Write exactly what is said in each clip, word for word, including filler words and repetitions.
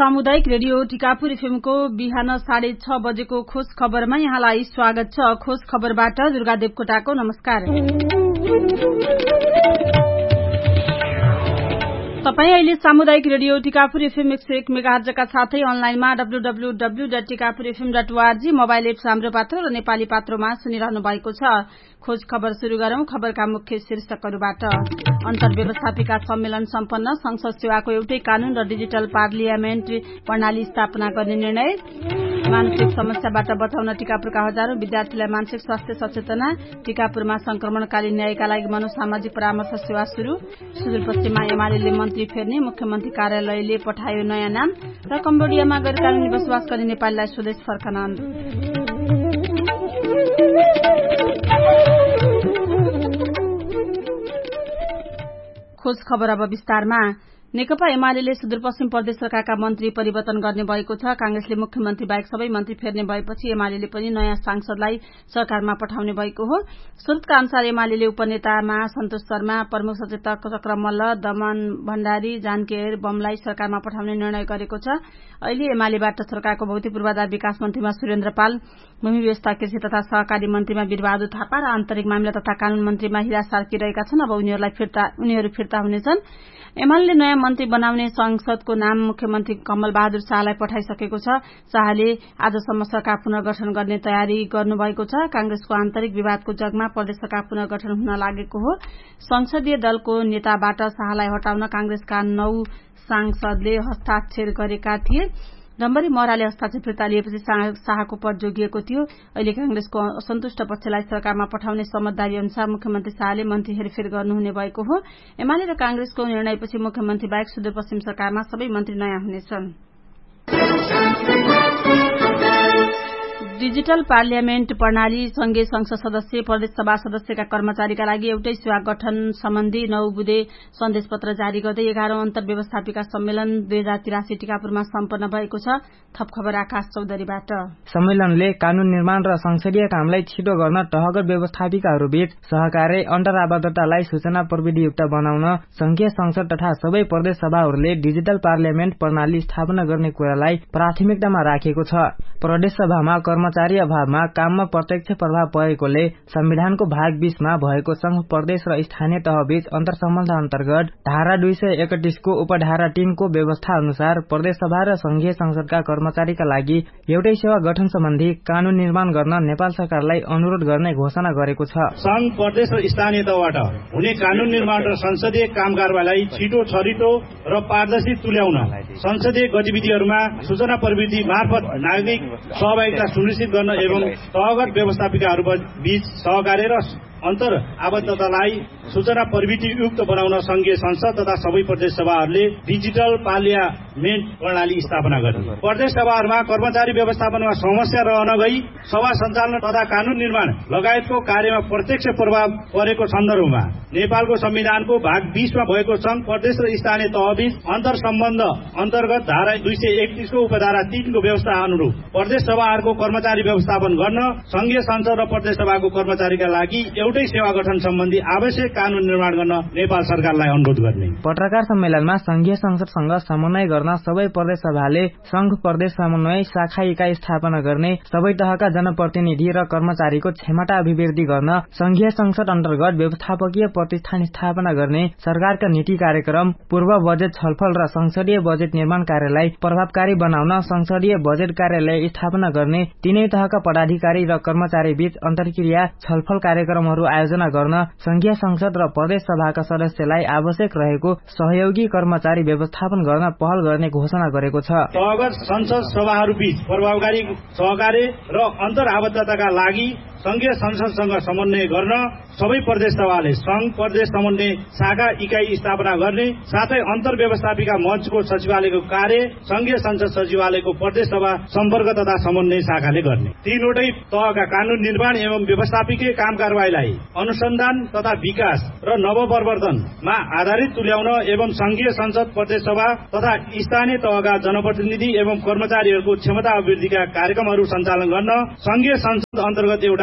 सामुदायिक रेडियो टिकापुर एफएमको बिहान साढे छ बजेको खोज खबरमा यहाँलाई स्वागत छ। खोज खबरबाट दुर्गा देवकोटाको नमस्कार। तपाई अहिले सामुदायिक रेडियो टिकापुर एफएम एक सय एक मेगाहर्जका साथै अनलाइनमा W W W dot Tikapur FM dot ORG mobile app हाम्रो पात्र र नेपाली पात्रोमा सुनिरहनु भएको छ। खोज खबर शुरू गरौं। खबरका मुख्य शीर्षकहरूबाट अन्तर्व्यवस्थापिका सम्मेलन सम्पन्न, संसद सेवाको एउटै कानून र डिजिटल पार्लियामेन्ट प्रणाली स्थापना गर्ने निर्णय, मानसिक समस्याबाट बचाउन टिकापुरका हजारौं विद्यार्थीलाई मानसिक स्वास्थ्य सचेतना, टिकापुरमा संक्रमणकालीन न्यायका लागि मनोसामाजिक परामर्श सेवा शुरू, सुदूरपश्चिममा एमाले मन्त्री फेर्ने, मुख्यमन्त्री कार्यालयले पठायो नयाँ नाम र कम्बोडियामा गैरकानूनी बसोबास गर्ने नेपालीलाई स्वदेश फर्कन। खोज खबर अब विस्तारमा। नेकपा एमाले सुदूरपश्चिम प्रदेश सरकारका मन्त्री परिवर्तन गर्ने भएको छ। कांग्रेसले मुख्यमन्त्री बाहेक सबै मन्त्री फेर्ने भएपछि एमाले पनि नयाँ सांसदलाई सरकारमा पठाउने भएको हो। सूत्रका अनुसार एमाले उपनेतामा सन्तोष शर्मा, प्रमुख सचेतक चक्र मल्ल, दमन भण्डारी, जानकेर बमलाई सरकारमा पठाउने निर्णय गरेको छ। अहिले एमालेबाट सरकारको भौतिक पूर्वाधार विकास मन्त्रीमा सुरेन्द्र पाल, भूमि व्यवस्था, कृषि तथा सहकारी मन्त्रीमा वीरबहादुर थापा र आन्तरिक मामिला तथा कानून मन्त्रीमा हिरा सार्की रहेका छन्। अब उनीहरूलाई फिर्ता उनीहरू फिर्ता हुनेछन्। एमाले नयाँ मन्त्री बनाउने संसदको नाम मुख्यमन्त्री कमल बहादुर शाहलाई पठाइसकेको छ। शाहले आजसम्म सरकार पुनर्गठन गर्ने तयारी गर्नुभएको छ। कांग्रेसको आन्तरिक विवादको जगमा प्रदेश सरकार पुनर्गठन हुन लागेको हो। संसदीय दलको नेताबाट शाहलाई हटाउन कांग्रेसका नौ सांसदले हस्ताक्षर गरेका थिए। डम्बरी महराले हस्ताक्षर फिर्ता लिएपछि शाहको पद जोगिएको थियो। अहिले कांग्रेसको असन्तुष्ट पक्षलाई सरकारमा पठाउने समझदारी अनुसार मुख्यमन्त्री शाहले मन्त्री हेरफेर गर्नुहुने भएको हो। एमाले र कांग्रेसको निर्णयपछि मुख्यमन्त्री बाहेक सुदूरपश्चिम सरकारमा सबै मन्त्री नयाँ हुनेछन्। डिजिटल पार्लियामेन्ट प्रणाली, संघीय संसद सदस्य, प्रदेश सभा सदस्यका कर्मचारीका लागि एउटै सेवा गठन सम्बन्धी नौ बुँदे सन्देश पत्र जारी गर्दै एघारौं अन्तर्व्यवस्थापिका सम्मेलन दुई हजार तिरासी टिकापुरमा सम्पन्न भएको छ। थप खबर आकाश चौधरीबाट। सम्मेलनले कानून निर्माण र संसदीय कामलाई छिटो गर्न तहगत व्यवस्थापिकाहरूबीच सहकार्य, अन्तर्आबद्धतालाई सूचना प्रविधियुक्त बनाउन संघीय संसद तथा सबै प्रदेश सभाहरूले डिजिटल पार्लियामेन्ट प्रणाली स्थापना गर्ने कुरालाई प्राथमिकतामा राखेको छ। प्रदेश सभामा कर्मचारी अभावमा काममा प्रत्यक्ष प्रभाव परेकोले संविधानको भाग बीसमा भएको संघ, प्रदेश र स्थानीय तहबीच अन्तर्सम्बन्ध अन्तर्गत धारा दुई सय एकतीस को उपधारा तीन को व्यवस्था अनुसार प्रदेश सभा र संघीय संसदका कर्मचारीका लागि एउटै सेवा गठन सम्बन्धी कानून निर्माण गर्न नेपाल सरकारलाई अनुरोध गर्ने घोषणा गरेको छ। संघ, प्रदेश र स्थानीय तहबाट हुने कानून निर्माण र संसदीय काम कारबाहीलाई छिटो, छरितो र पारदर्शी तुल्याउन संसदीय गतिविधिहरूमा सूचना प्रविधि मार्फत नागरिक सहभागिता सुनिश्चित गर्न एवं तहगत व्यवस्थापिकाहरू बीच सहकार्य र अन्तर आबद्धतालाई सूचना प्रविधि युक्त बनाउन संघीय संसद तथा सबै प्रदेश सभाहरूले डिजिटल पार्लियामेन्ट प्रणाली स्थापना गर्ने, प्रदेश सभाहरूमा कर्मचारी व्यवस्थापनमा समस्या रहन गई सभा सञ्चालन तथा कानून निर्माण लगायतको कार्यमा प्रत्यक्ष प्रभाव परेको सन्दर्भमा नेपालको संविधानको भाग बीसमा भएको संघ, प्रदेश र स्थानीय तहबीच अन्तर सम्बन्ध अन्तर्गत धारा दुई सय एकतीस को उपधारा तीन को व्यवस्था अनुरूप प्रदेश सभाहरूको कर्मचारी व्यवस्थापन गर्न संघीय संसद र प्रदेश सभाको कर्मचारीका लागि एउटै सेवा गठन सम्बन्धी आवश्यक कानून निर्माण गर्न नेपाल सरकारलाई अनुरोध गर्ने। पत्रकार सम्मेलनमा संघीय संसदसँग समन्वय गर्न सबै प्रदेश सभाले संघ, प्रदेश समन्वय शाखा इकाई स्थापना गर्ने, सबै तहका जनप्रतिनिधि र कर्मचारीको क्षमता अभिवृद्धि गर्न संघीय संसद अन्तर्गत व्यवस्थापकीय प्रतिष्ठान स्थापना गर्ने, सरकारका नीति कार्यक्रम, पूर्व बजेट छलफल र संसदीय बजेट निर्माण कार्यलाई प्रभावकारी बनाउन संसदीय बजेट कार्यालय स्थापना गर्ने, तीनै तहका पदाधिकारी र कर्मचारी बीच अन्तर्क्रिया छलफल कार्यक्रमहरू आयोजना गर्न संघीय संसद र प्रदेश सभाका सदस्यलाई आवश्यक रहेको सहयोगी कर्मचारी व्यवस्थापन गर्न पहल गर्ने घोषणा गरेको छ। तहगत संसद सभाहरूबीच प्रभावकारी सहकार्य र अन्तर आबद्धताका लागि संघीय संसदसँग समन्वय गर्न सबै प्रदेश सभाले संघ, प्रदेश समन्वय शाखा इकाई स्थापना गर्ने साथै अन्तर व्यवस्थापिका मञ्चको सचिवालयको कार्य संघीय संसद सचिवालयको प्रदेश सभा सम्पर्क तथा समन्वय शाखाले गर्ने, तीनवटै तहका कानून निर्माण एवं व्यवस्थापिकीय काम कारबाहीलाई अनुसन्धान तथा विकास र नवप्रवर्तनमा आधारित तुल्याउन एवं संघीय संसद, प्रदेश सभा तथा स्थानीय तहका जनप्रतिनिधि एवं कर्मचारीहरूको क्षमता अभिवृद्धिका कार्यक्रमहरू सञ्चालन गर्न संघीय संसद अन्तर्गत एउटा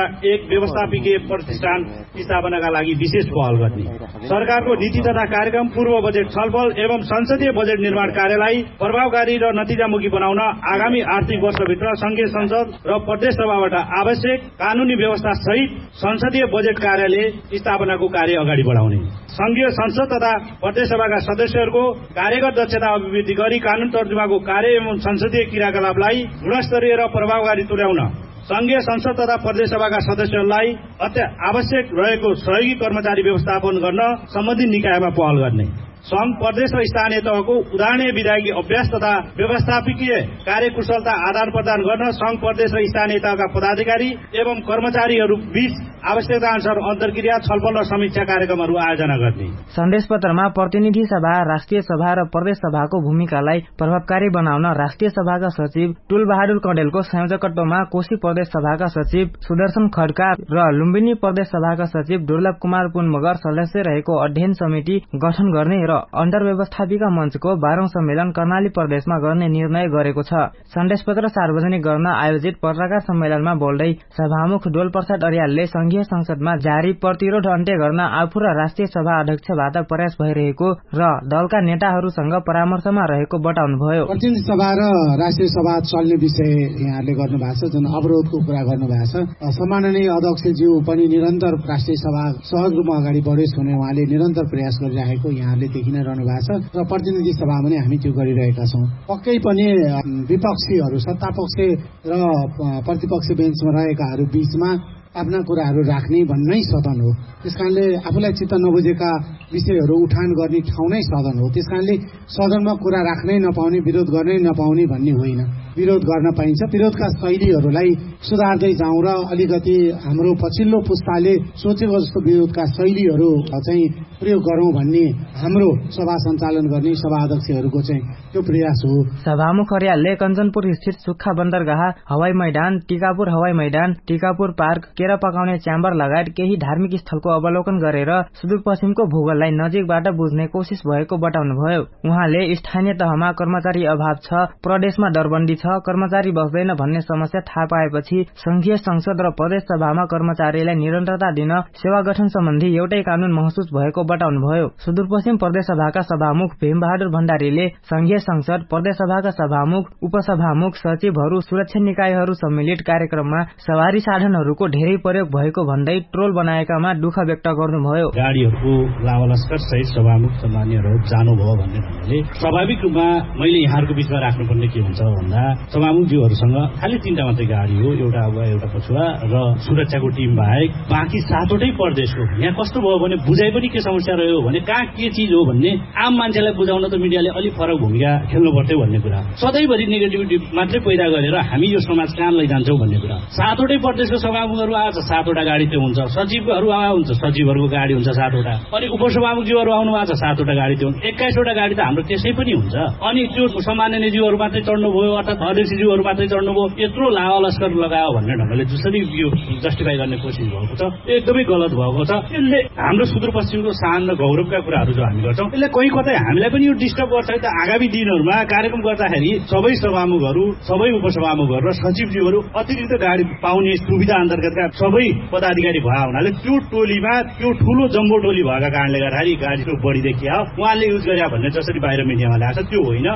एक व्यवस्थापकीय प्रतिष्ठान स्थापनाका लागि विशेष पहल गर्ने, सरकारको नीति तथा कार्यक्रम पूर्व बजेट छलफल एवं संसदीय बजेट निर्माण कार्यलाई प्रभावकारी र नतिजामुखी बनाउन आगामी आर्थिक वर्षभित्र संघीय संसद र प्रदेश सभाबाट आवश्यक कानूनी व्यवस्था सहित संसदीय बजेट कार्यालय स्थापनाको कार्य अगाडि बढाउने, संघीय संसद तथा प्रदेश सभाका सदस्यहरूको कार्यगत दक्षता अभिवृद्धि गरी कानून तर्जुमाको कार्य एवं संसदीय क्रियाकलापलाई गुणस्तरीय र प्रभावकारी तुल्याउन, संघीय संसद तथा प्रदेश सभाका सदस्यहरूलाई आवश्यक रहेको सहयोगी कर्मचारी व्यवस्थापन गर्न सम्बन्धित निकायमा पहल गर्ने, संघ प्रदेश र स्थानीय तहको उदाहरणीय विधायकी अभ्यास तथा व्यवस्थापकीय कार्यकुशलता आदान प्रदान गर्न संघ प्रदेश र स्थानीय तहका पदाधिकारी एवं कर्मचारीहरू बीच आवश्यकता अनुसार अन्तर्क्रिया छलफल र समीक्षा कार्यक्रमहरू आयोजना गर्ने। सन्देश पत्रमा प्रतिनिधि सभा, राष्ट्रिय सभा र प्रदेश सभाको भूमिकालाई प्रभावकारी बनाउन राष्ट्रिय सभाका सचिव टुल बहादुर कडेलको संयोजकत्वमा कोशी प्रदेश सभाका सचिव सुदर्शन खड्का र लुम्बिनी प्रदेश सभाका सचिव दुर्लभ कुमार पुन मगर सदस्य रहेको अध्ययन समिति गठन गर्ने र अन्डर व्यवस्थापिका मञ्चको बाह्रौं सम्मेलन कर्णाली प्रदेशमा गर्ने निर्णय गरेको छ। सन्देश पत्र सार्वजनिक गर्न आयोजित पत्रकार सम्मेलनमा बोल्दै सभामुख डोल प्रसाद अर्यालले संघीय संसदमा जारी प्रतिरोध अन्त्य गर्न आफू र राष्ट्रिय सभा अध्यक्षबाट प्रयास भइरहेको र दलका नेताहरूसँग परामर्शमा रहेको बताउनुभयो। प्रतिनिधि सभा र राष्ट्रिय सभा चल्ने विषय यहाँले गर्नु भएको छ, जुन अवरोधको कुरा गर्नु भएको छ। सम्माननीय अध्यक्षज्यू पनि निरन्तर राष्ट्रिय सभा सहज रूपमा अगाडि बढोस् हुने उहाँले निरन्तर प्रयास गरिरहेको यहाँले देखि नै रहनु भएको छ र प्रतिनिधि सभामा पनि हामी त्यो गरिरहेका छौं। पक्कै पनि विपक्षीहरू सत्तापक्ष र प्रतिपक्ष बेन्चमा रहेकाहरू बीचमा आफ्ना कुराहरू राख्ने भन्नै सदन हो। त्यसकारणले आफूलाई चित्त नबुझेका विषयहरू उठान गर्ने ठाउँ नै सदन हो। त्यसकारणले सदनमा कुरा राख्नै नपाउने, विरोध गर्नै नपाउने भन्ने होइन। विरोध गर्न पाइन्छ। विरोधका शैलीहरूलाई सुधार्दै जाउँ र अलिकति हाम्रो पछिल्लो पुस्ताले सोचेको जस्तो विरोधका शैलीहरू चाहिँ प्रयोग गरौं भन्ने हाम्रो सभा सञ्चालन गर्ने सभा अध्यक्षहरूको चाहिँ त्यो प्रयास हो। सभामुख अर्यालले कञ्चनपुर स्थित सुक्खा बन्दरगाह, हवाई मैदान, टिकापुर हवाई मैदान, टिकापुर पार्क, केरा पकाउने च्याम्बर लगायत केही धार्मिक स्थलको अवलोकन गरेर सुदूरपश्चिमको भूगोललाई नजिकबाट बुझ्ने कोसिस भएको बताउनुभयो। उहाँले स्थानीय तहमा कर्मचारी अभाव छ, प्रदेशमा दरबन्दी छ, कर्मचारी बस्दैन भन्ने समस्या थाहा पाएपछि संघीय संसद र प्रदेश सभामा कर्मचारीलाई निरन्तरता दिन सेवा गठन सम्बन्धी एउटै कानून महसुस भएको बताउनुभयो। सुदूरपश्चिम प्रदेश सभाका सभामुख भीमबहादुर भण्डारीले संघीय संसद, प्रदेश सभाका सभामुख, उपसभामुख, सचिवहरू, सुरक्षा निकायहरू सम्मिलित कार्यक्रममा सवारी साधनहरूको धेरै प्रयोग भएको भन्दै ट्रोल बनाएकामा दुःख व्यक्त गर्नुभयो। गाडीहरूको लावालस्कर सहित सभामुख सम्मान्यहरू जानुभयो भन्ने भन्नाले स्वाभाविक रूपमा मैले यहाँहरूको बीचमा राख्नुपर्ने के हुन्छ भन्दा सभामुखज्यूहरूसँग खालि तीनटा मात्रै गाडी हो, एउटा अगुवा, एउटा पछुवा र सुरक्षाको टिम बाहेक बाँकी सातवटै प्रदेशको। यहाँ कस्तो भयो भने बुझाइ पनि के समस्या रह्यो भने कहाँ के चिज हो भन्ने आम मान्छेलाई बुझाउन त मिडियाले अलिक फरक भूमिका खेल्नु पर्थ्यो भन्ने कुरा, सधैँभरि नेगेटिभिटी मात्रै पैदा गरेर हामी यो समाज कहाँ लैजान्छौँ भन्ने कुरा। सातवटै प्रदेशको सभामुखहरू आज सातवटा गाडी त्यो हुन्छ, सचिवहरू आए हुन्छ, सचिवहरूको गाडी हुन्छ सातवटा, अनि उपसभामुखज्यूहरू आउनु भएको छ सातवटा गाडी त्यो हुन्छ, एक्काइसवटा गाडी त हाम्रो त्यसै पनि हुन्छ। अनि त्यो सामान्य ज्यूहरू मात्रै चढ्नुभयो अर्थात् अध्यक्षज्यूहरू मात्रै चढ्नुभयो, यत्रो लावा लस्कर लगायो भन्ने ढङ्गले जसरी यो जस्टिफाई गर्ने कोसिस भएको छ एकदमै गलत भएको छ। यसले हाम्रो सुदूरपश्चिमको शान र गौरवका कुराहरू जो हामी गर्छौँ यसले कहीँ कतै हामीलाई पनि यो डिस्टर्ब गर्छ। त आगामी दिनहरूमा कार्यक्रम गर्दाखेरि सबै सभामुखहरू, सबै उपसभामुखहरू र सचिवज्यूहरू अतिरिक्त गाडी पाउने सुविधा अन्तर्गतका सबै पदाधिकारी भए हुनाले त्यो टोलीमा त्यो ठूलो जम्बो टोली भएका कारणले गर्दाखेरि गाडीको बढी देखिया उहाँले युज गरे भन्ने जसरी बाहिर मिडियामा ल्याएको छ त्यो होइन।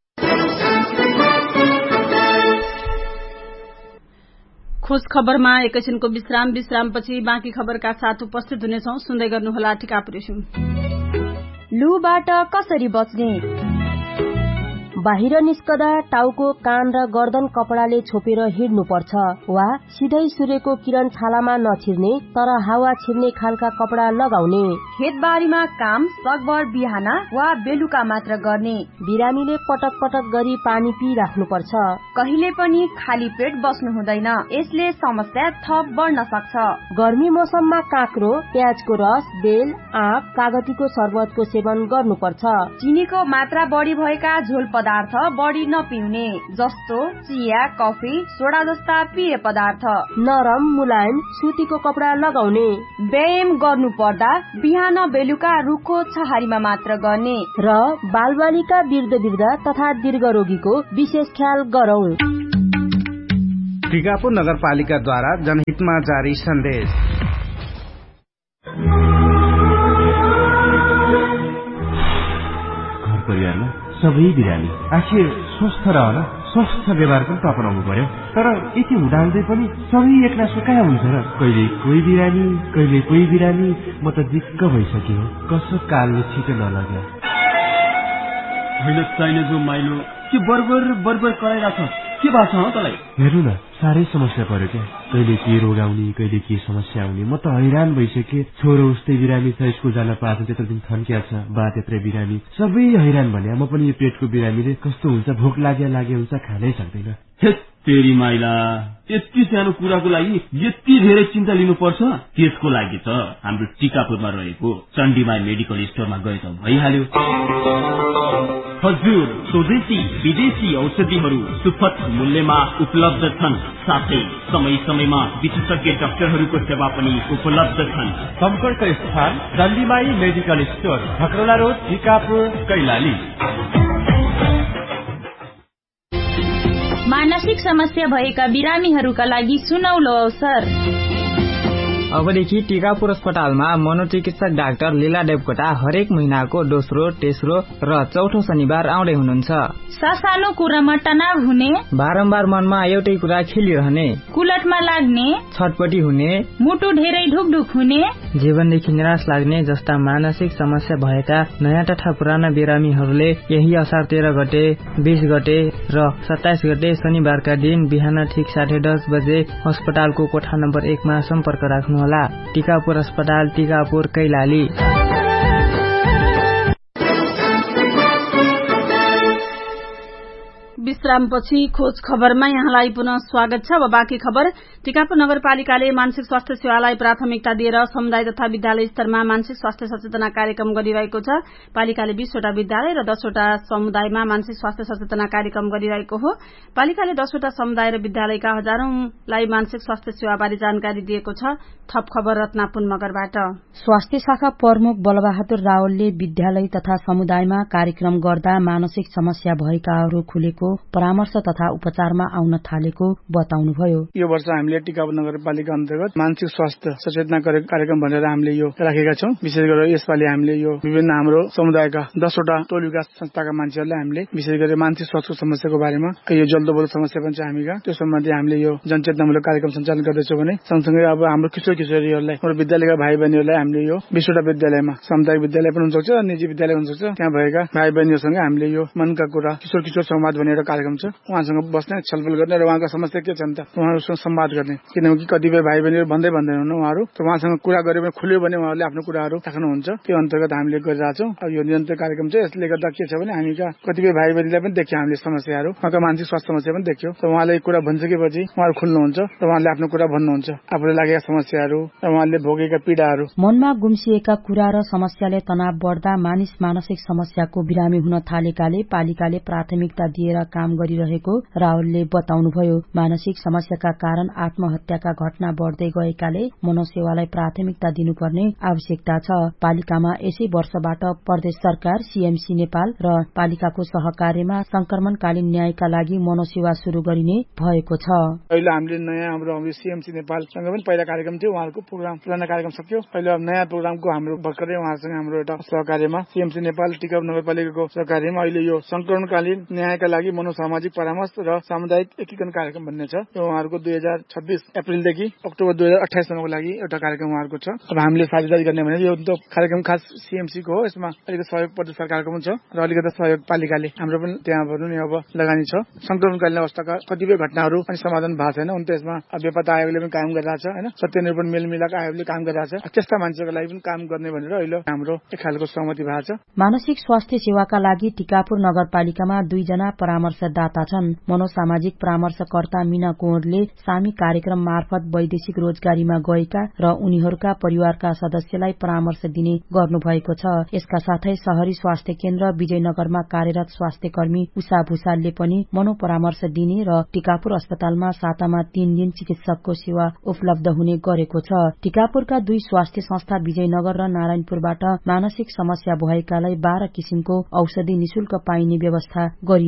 खोज खबरमा एकैछिनको विश्राम विश्रामपछि बाँकी खबरका साथ उपस्थित हुनेछौं। सुन्दै गर्नुहोला टिकापुर एफएम। लुबाट कसरी बच्ने? बाहिर निस्कदा टाउको, कान र गर्दन कपडाले छोपेर हिँड्नुपर्छ वा सिधै सूर्यको किरण छालामा नछिर्ने तर हावा छिर्ने खालका कपडा लगाउने। खेतबारीमा काम सकभर बिहान वा बेलुका मात्र गर्ने। बिरामीले पटक पटक गरी पानी पिराख्नुपर्छ। कहिले पनि खाली पेट बस्नु हुँदैन, यसले समस्या थप बढ्न सक्छ। गर्मी मौसममा काँक्रो, प्याजको रस, बेल, आँप, कागतीको शरबतको सेवन गर्नुपर्छ। चिनीको मात्रा बढी भएका झोल पदार्थ बढी नपिउने, जस्तो चिया, कफी, सोडा जस्ता पेय पदार्थ। नरम मुलायम सुतीको कपडा लगाउने। व्यायाम गर्नु पर्दा बिहान बेलुका रुखो छहारीमा मात्र गर्ने र बालबालिका, वृद्ध वृद्ध तथा दीर्घ रोगीको विशेष ख्याल गरौं। टिकापुर नगरपालिकाद्वारा जनहितमा जारी सन्देश। घर परिवारमा सबै बिरामी आखिर स्वस्थ रहन स्वस्थ व्यवहार पनि त अपनाउनु पर्यो। तर यति हुँदाहुँदै पनि सबै एक्ला सुकाया हुन्छ र कहिले कोही बिरामी कहिले कोही बिरामी। म त दिक्क भइसक्यो। कसो कालले छिटो नलग्यो। होइन चाहिने जो माइलो के बरबर बरबर कराइरहेछ के भएको छ तँलाई? हेर्नु न साह्रै समस्या पर्यो क्या। कहिले के रोग आउने कहिले के समस्या आउने। म त हैरान भइसकेँ। छोरो उस्तै बिरामी छ, स्कुल जान पाएको त्यत्रो दिन थन्किया छ, बा त्यत्रै बिरामी, सबै हैरान भने। म पनि यो पेटको बिरामीले कस्तो हुन्छ, भोक लाग्या लागे हुन्छ, खानै सक्दैन। तेरी माइला यति सानो कुराको लागि यति धेरै चिन्ता लिनुपर्छ? त्यसको लागि त हाम्रो टिकापुरमा रहेको चण्डीमाई मेडिकल स्टोरमा गए त भइहाल्यो। हजुर स्वदेशी विदेशी औषधिहरू सुपथ मूल्यमा उपलब्ध छन्। साथै समय समयमा विशेषज्ञ डाक्टरहरूको सेवा पनि उपलब्ध छन्। सम्पर्क स्थान चण्डीमाई medical store, भक्रोला road, Tikapur, Kailali. मानसिक समस्या भएका बिरामीहरूका लागि सुनौलो अवसर। अबदेखि टिकापुर अस्पतालमा मनोचिकित्सक डाक्टर लीला देवकोटा हरेक महिनाको दोस्रो, तेस्रो र चौथो शनिबार आउँदै हुनुहुन्छ। सासानो कुरामा तनाव हुने, बारम्बार मनमा एउटै कुरा खेलिरहने, कुलटमा लाग्ने, छटपटी हुने, मुटु धेरै ढुकढुक हुने, जीवनदेखि निराश लाग्ने जस्ता मानसिक समस्या भएका नयाँ तथा पुराना बिरामीहरूले यही असार तेह्र गते, बीस गते र सत्ताइस गते शनिबारका दिन बिहान ठिक साढे दस बजे अस्पतालको कोठा नम्बर एकमा सम्पर्क राख्नुहोला। टिकापुर अस्पताल, टिकापुर, कैलाली। विश्रामपछि खोज खबरमा यहाँलाई पुनः स्वागत छ। अब बाँकी खबर। टिकापुर नगरपालिकाले मानसिक स्वास्थ्य सेवालाई प्राथमिकता दिएर समुदाय तथा विद्यालय स्तरमा मानसिक स्वास्थ्य सचेतना कार्यक्रम गरिरहेको छ। पालिकाले बीसवटा विद्यालय र दसवटा समुदायमा मानसिक स्वास्थ्य सचेतना कार्यक्रम गरिरहेको हो। पालिकाले दसवटा समुदाय र विद्यालयका हजारौंलाई मानसिक स्वास्थ्य सेवाबारे जानकारी दिएको छ। थप खबर रत्नापुर मगरबाट। स्वास्थ्य शाखा प्रमुख बलबहादुर रावलले विद्यालय तथा समुदायमा कार्यक्रम गर्दा मानसिक समस्या भएकाहरू खुलेको परामर्श तथा उपचारमा आउन थालेको बताउनुभयो। यो वर्ष हामीले टिकापुर नगरपालिका अन्तर्गत मानसिक स्वास्थ्य सचेतना कार्यक्रम भनेर हामीले यो राखेका छौं। विशेष गरेर यसपालि हामीले यो विभिन्न हाम्रो समुदायका दसवटा टोल विकास संस्थाका मान्छेहरूलाई हामीले विशेष गरी मानसिक स्वास्थ्यको समस्याको बारेमा यो जल्दो बल्दो समस्या पनि छ हामीका, त्यो सम्बन्धी हामीले यो जनचेतनामूलक कार्यक्रम सञ्चालन गर्दैछौँ भने सँगसँगै अब हाम्रो किशोर किशोरीहरूलाई हाम्रो विद्यालयका भाइ बहिनीहरूलाई हामीले यो बीसवटा विद्यालयमा सामुदायिक विद्यालय पनि हुन सक्छ, निजी विद्यालय हुन सक्छ, त्यहाँ भएका भाइ बहिनीहरूसँग हामीले यो मनका कुरा किशोर किशोर संवाद भन्ने एउटा कार्यक्रम छ। उहाँसँग बस्ने, छलफल गर्ने र उहाँका समस्या के छन् त उहाँहरूसँग संवाद गर्ने। किनकि कतिपय भाइ बहिनीहरू भन्दै भन्दैन उहाँहरू, त उहाँसँग कुरा गऱ्यो भने खुल्यो भने उहाँहरूले आफ्नो कुराहरू राख्नुहुन्छ। त्यो अन्तर्गत हामीले गरिरहेछौँ। अब यो निरन्तर कार्यक्रम छ। यसले गर्दा के छ भने हामीका कतिपय भाइ बहिनीलाई पनि देख्यौँ हामीले समस्याहरू, उहाँका मानसिक स्वास्थ्य समस्या पनि देख्यौँ। त उहाँले कुरा भनिसकेपछि उहाँहरू खुल्नुहुन्छ र उहाँले आफ्नो कुरा भन्नुहुन्छ, आफूले लागेका समस्याहरू र उहाँले भोगेका पीडाहरू। मनमा गुम्सिएका कुरा र समस्याले तनाव बढ्दा मानिस मानसिक समस्याको बिरामी हुन थालेकाले पालिकाले प्राथमिकता दिएर काम गरिरहेको रावलले बताउनुभयो। मानसिक समस्याका कारण आत्महत्याका घटना बढ्दै गएकाले मनोसेवालाई प्राथमिकता दिनुपर्ने आवश्यकता छ। पालिकामा यसै वर्षबाट प्रदेश सरकार, सीएमसी नेपाल र पालिकाको सहकार्यमा संक्रमणकालीन न्यायका लागि मनोसेवा शुरू गरिने भएको छ। अहिले हामीले नयाँ हाम्रो सीएमसी नेपालसँग पनि पहिला कार्यक्रम थियो, उहाँहरूको प्रोग्राम पुरानो कार्यक्रम सक्यो। अहिले अब नयाँ प्रोग्रामको हाम्रो भर्खरै उहाँसँग हाम्रो एउटा सहकार्यमा सीएमसी नेपाल टिकापुर नगरपालिकाको सहकार्यमा अहिले यो संक्रमणकालीन न्यायका लागि मनोसामाजिक परामर्श र सामुदायिक एकीकरण कार्यक्रम भन्ने छ। यो उहाँहरूको दुई हजार छब्बीस अप्रिलदेखि अक्टोबर दुई हजार अठाइससम्मको लागि एउटा कार्यक्रम उहाँहरूको छ। अब हामीले साझेदारी गर्ने भने यो कार्यक्रम खास सीएमसी को हो। यसमा अलिकति सहयोग प्रदेश सरकारको पनि छ र अलिकति सहयोग पालिकाले हाम्रो पनि त्यहाँ भनौँ नि अब लगानी छ। संक्रमणकालीन अवस्थाका कतिपय घटनाहरू पनि समाधान भएको छैन, उन त्यसमा बेपत्ता आयोगले पनि काम गरिरहेछ होइन, सत्यनिरूपण मेलमिलाप आयोगले काम गरिरहेछ। त्यस्ता मान्छेको लागि पनि काम गर्ने भनेर अहिले हाम्रो एक खालको सहमति भएको छ। मानसिक स्वास्थ्य सेवाका लागि टिकापुर नगरपालिकामा दुईजना परामर्शदाता छन्। मनोसामाजिक परामर्शकर्ता मीना कुँवरले सामी कार्यक्रम मार्फत वैदेशिक रोजगारीमा गएका र उनीहरूका परिवारका सदस्यलाई परामर्श दिने गर्नुभएको छ। यसका साथै शहरी स्वास्थ्य केन्द्र विजयनगरमा कार्यरत स्वास्थ्य कर्मी उषा भूषालले पनि मनोपरामर्श दिने र टिकापुर अस्पतालमा सातामा तीन दिन चिकित्सकको सेवा उपलब्ध हुने गरेको छ। टिकापुरका दुई स्वास्थ्य संस्था विजयनगर र नारायणपुरबाट मानसिक समस्या भएकालाई बाह्र किसिमको औषधि निशुल्क पाइने व्यवस्था गरिएको छ।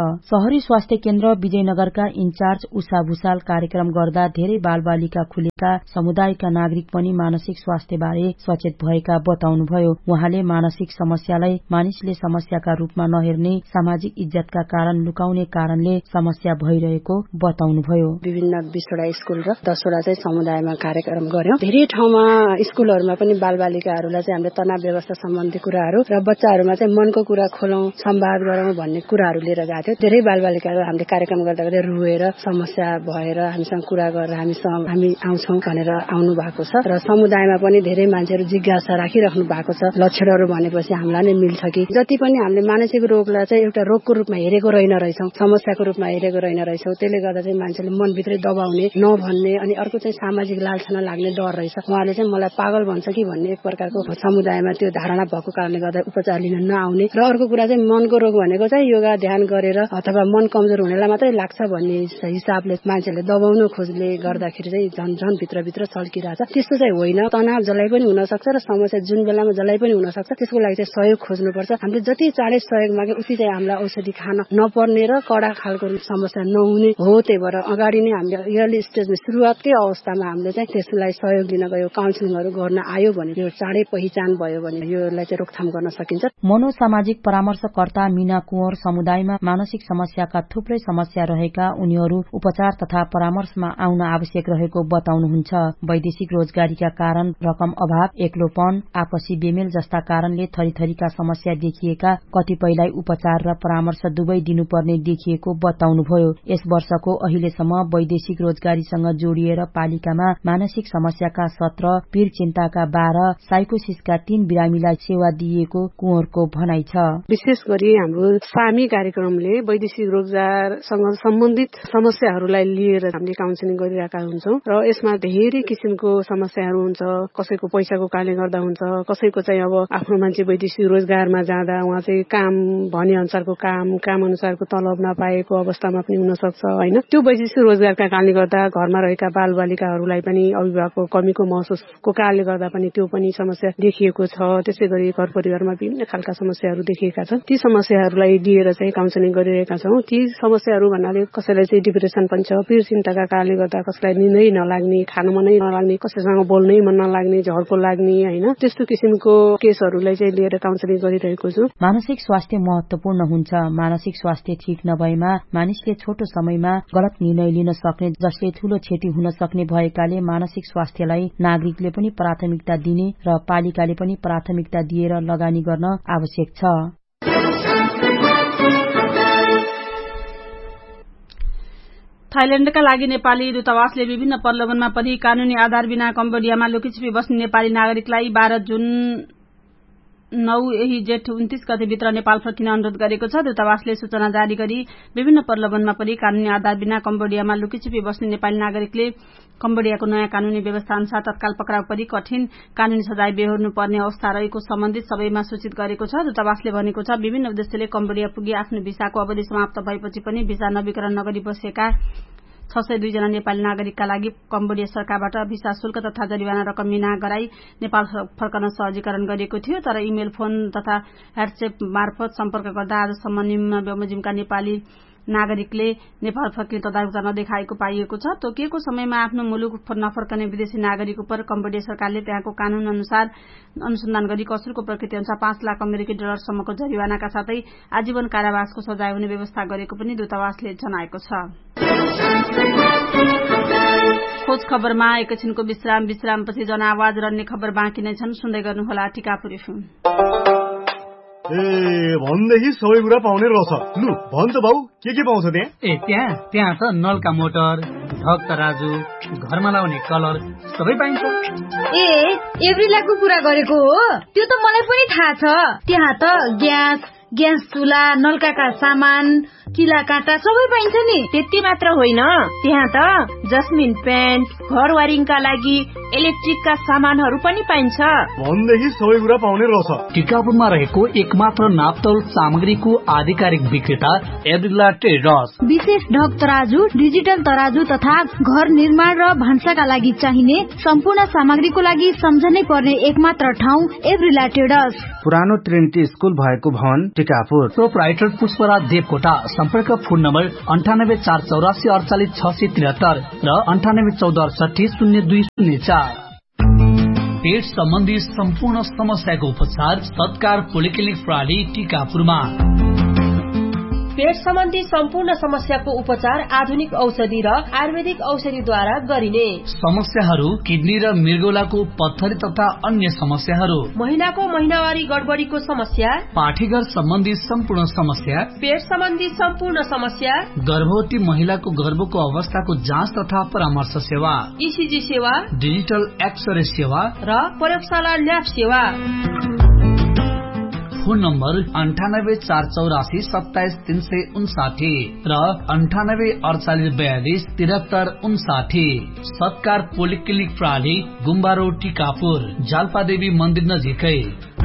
शहरी स्वास्थ्य केन्द्र विजयनगरका इन्चार्ज उषा भूषाल कार्यक्रम गर्दा धेरै बालबालिका खुलेका समुदायका नागरिक पनि मानसिक स्वास्थ्य बारे सचेत भएका बताउनुभयो। उहाँले मानसिक समस्यालाई मानिसले समस्याका रूपमा नहेर्ने, सामाजिक इज्जतका कारण लुकाउने कारणले समस्या भइरहेको बताउनुभयो। विभिन्न बीसवटा स्कूल र दसवटा चाहिँ समुदायमा कार्यक्रम गर्यौं। धेरै ठाउँमा स्कूलहरूमा पनि बालबालिकाहरूलाई चाहिँ हामीले तनाव व्यवस्था सम्बन्धी कुराहरू र बच्चाहरूमा चाहिँ मनको कुरा खोलौं, संवाद गरौं भन्ने कुराहरू लिएर गएको थियो। धेरै बालबालिकाहरू हामीले कार्यक्रम गर्दा गर्दै रुएर समस्या भएर हामीसँग कुरा गरेर हामीसँग हामी आउँछौं भनेर आउनु भएको छ र समुदायमा पनि धेरै मान्छेहरू जिज्ञासा राखिराख्नु भएको छ। लक्षणहरू भनेपछि हामीलाई नै मिल्छ कि जति पनि हामीले मानसिक रोगलाई चाहिँ एउटा रोगको रूपमा हेरेको रहेन रहेछौं, समस्याको रूपमा हेरेको रहेन रहेछौं। त्यसले गर्दा चाहिँ मान्छेले मनभित्रै दबाउने, नभन्ने अनि अर्को चाहिँ सामाजिक लालसाना लाग्ने डर रहेछ। उहाँले चाहिँ मलाई पागल भन्छ कि भन्ने एक प्रकारको समुदायमा त्यो धारणा भएको कारणले गर्दा उपचार लिन नआउने र अर्को कुरा चाहिँ मनको रोग भनेको चाहिँ योगा ध्यान गरेर अथवा मन कमजोर हुनेलाई मात्रै लाग्छ भन्ने हिसाबले मान्छेले दबाउन खोजले गर्दाखेरि चाहिँ झन झन भित्रभित्र छल्किरहेछ। त्यस्तो चाहिँ होइन। तनाव जसलाई पनि हुन सक्छ र समस्या जुन बेलामा जसलाई पनि हुन सक्छ। त्यसको लागि चाहिँ सहयोग खोज्नुपर्छ। हामीले जति चाँडै सहयोग मागे उति चाहिँ हामीलाई औषधि खान नपर्ने र कडा खालको समस्या नहुने हो। त्यही भएर अगाडि नै हामीले अर्ली स्टेजमा सुरुवातकै अवस्थामा हामीले चाहिँ त्यसलाई सहयोग दिन गयो, काउन्सिलिङहरू गर्न आयो भने यो चाँडै पहिचान भयो भने योलाई चाहिँ रोकथाम गर्न सकिन्छ। मनोसामाजिक परामर्शकर्ता मीना कुँवर समुदायमा मानसिक समस्याका थुप्रै समस्या रहेका उनीहरू उपचार तथा परामर्शमा आउन आवश्यक रहेको बताउनुहुन्छ। वैदेशिक रोजगारीका कारण, रकम अभाव, एक्लोपन, आपसी बेमेल जस्ता कारणले थरीथरीका समस्या देखिएका कतिपयलाई उपचार र परामर्श दुवै दिनुपर्ने देखिएको बताउनुभयो। यस वर्षको अहिलेसम्म वैदेशिक रोजगारीसँग जोडिएर पालिकामा मानसिक समस्याका सत्र, पीर चिन्ताका बाह्र, साइकोसिसका तीन बिरामीलाई सेवा दिएको कुँवरको भनाइ छ। विशेष गरी हाम्रो सामी कार्यक्रमले वैदेशिक रोजगारसँग सम्बन्धित समस्याहरूलाई लिएर हामीले काउन्सिलिङ गरिरहेका हुन्छौं र यसमा धेरै किसिमको समस्याहरू हुन्छ। कसैको पैसाको कारणले गर्दा हुन्छ, कसैको चाहिँ अब आफ्नो मान्छे वैदेशिक रोजगारमा जाँदा उहाँ चाहिँ काम भने अनुसारको काम काम अनुसारको तलब नपाएको अवस्थामा पनि हुन सक्छ हैन। त्यो वैदेशिक रोजगारका कारणले गर्दा घरमा रहेका बालबालिकाहरूलाई पनि अभिभावकको कमीको महसुसको कारणले गर्दा पनि त्यो पनि समस्या देखिएको छ। त्यसै गरी घर परिवारमा विभिन्न खालका समस्याहरू देखिएका छन्। ती समस्याहरूलाई लिएर चाहिँ काउन्सिलिङ गरिरहेका छौं। ती समस्याहरू भन्नाले कसैलाई चाहिँ डिप्रेसन पनि छ, पीर चिन्ताका कारणले गर्दा कसैलाई निदै नलाग्ने, खान मनै नलाग्ने, कसैसँग बोल्नै मन नलाग्ने, झर्को लाग्ने हैन, त्यस्तो किसिमको केसहरूलाई चाहिँ लिएर काउन्सिलिङ गरिरहेको छु। मानसिक स्वास्थ्य महत्वपूर्ण हुन्छ। मानसिक स्वास्थ्य ठीक नभएमा मानिसले छोटो समयमा गलत निर्णय लिन सक्ने, जसले ठूलो क्षति हुन सक्ने भएकाले मानसिक स्वास्थ्यलाई नागरिकले पनि प्राथमिकता दिने र पालिकाले पनि प्राथमिकता दिएर लगानी गर्न आवश्यक छ। थाइल्याण्डका लागि नेपाली दूतावासले विभिन्न प्रलोभनमा परि कानूनी आधार बिना कम्बोडियामा लुकीछिपी बस्ने नेपाली नागरिकलाई बाह्र जुन नौ यही जेठ उन्तीस गतेभित्र नेपाल फर्किन अनुरोध गरेको छ। दूतावासले सूचना जारी गरी विभिन्न प्रलोभनमा परि कानूनी आधार बिना कम्बोडियामा लुकीछिपी बस्ने नेपाली नागरिकले कम्बोडियाको नयाँ कानूनी व्यवस्था अनुसार तत्काल पक्राउ परि कठिन कानूनी सजाय बेहोर्नु पर्ने अवस्था रहेको सम्बन्धित सबैमा सूचित गरेको छ। दूतावासले भनेको छ, विभिन्न उद्देश्यले कम्बोडिया पुगी आफ्नो भिसाको अवधि समाप्त भएपछि पनि भिसा नवीकरण नगरी बसेका छ सय दुई जना नेपाली नागरिकका लागि कम्बोडिया सरकारबाट भिसा शुल्क तथा जरिवाना रकम बिना गराई नेपाल फर्कन सहजीकरण गरिएको थियो। तर इमेल, फोन तथा ह्वाट्सएप मार्फत सम्पर्क गर्दा आजसम्म निम्न बमोजिमका नेपाली नागरिकले नेपाल फर्किने तदारुकता नदेखाएको पाइएको छ। तोकिएको समयमा आफ्नो मुलुक नफर्कने विदेशी नागरिक उपर कम्बोडिया सरकारले त्यहाँको कानून अनुसार अनुसन्धान गरी कसुरको प्रकृति अनुसार पाँच लाख अमेरिकी डलरसम्मको जरिवानाका साथै आजीवन कारावासको सजाय हुने व्यवस्था गरेको पनि दूतावासले जनाएको छ। खोज खबरमा एकैछिनको विश्राम विश्रामपछि जनआवाज रन्ने खबर बाँकी नै छन्। सुन्दै गर्नुहोला टिकापुर एफएम। ए भन्देखि सबै कुरा पाउने रहेछ। लु भन् त बाउ, के के पाउँछ त्यहाँ? ए त्यहाँ त्यहाँ त नलका मोटर, ढक तराजु, घरमा लाउने कलर सबै पाइन्छ। ए एभ्रिलाको कुरा गरेको हो? त्यो त मलाई पनि थाहा छ। त्यहाँ त ग्यास ग्यास चुला, नलकाका सामान, किला काँटा सबै पाइन्छ नि। त्यति मात्र होइन, त्यहाँ त जस्मिन पेन्ट, घर वायरिङका लागि इलेक्ट्रिकका सामानहरू पनि पाइन्छ। भन्देखि सबै कुरा पाउने रहेछ। टिकापुरमा रहेको एकमात्र नापतोल सामग्रीको आधिकारिक विक्रेता एभ्रिला ट्रेडर्स। विशेष ढक तराजु, डिजिटल तराजु तथा घर निर्माण र भान्साका लागि चाहिने सम्पूर्ण सामग्रीको लागि सम्झनै पर्ने एकमात्र ठाउँ एभ्रिला ट्रेडर्स। पुरानो ट्रिनिटी स्कुल भएको भवन टिकापुर। प्रोप्राइटर पुष्पराज देवकोटा सम्पर्क फोन नम्बर अन्ठानब्बे चार चौरासी अडचालिस छ सय त्रिहत्तर र अन्ठानब्बे चौध अडसठी शून्य दुई शून्य चार। पेट सम्बन्धी सम्पूर्ण समस्याको उपचार सत्कार पोलिक्लिनिक प्रणाली टीकापुरमा। पेट सम्बन्धी सम्पूर्ण समस्याको उपचार आधुनिक औषधि र आयुर्वेदिक औषधिद्वारा गरिने। समस्याहरू किडनी र मृगौलाको पत्थरी तथा अन्य समस्याहरू, महिनाको महिनावारी गडबडीको समस्या, पाठीघर सम्बन्धी सम्पूर्ण समस्या, पेट सम्बन्धी सम्पूर्ण समस्या, गर्भवती महिलाको गर्भको अवस्थाको जाँच तथा परामर्श सेवा, ईसीजी सेवा, डिजिटल एक्सरे सेवा र प्रयोगशाला ल्याब सेवा। फोन नम्बर अन्ठानब्बे चार चौरासी सत्ताइस तीन सय उन्साठी र अन्ठानब्बे अडचालिस बयालिस त्रिहत्तर उन्साठी। सत्कार पोलिक्लिनिक प्रणाली गुम्बा रोड टीकापुर, जाल्पादेवी मन्दिर नजिकै।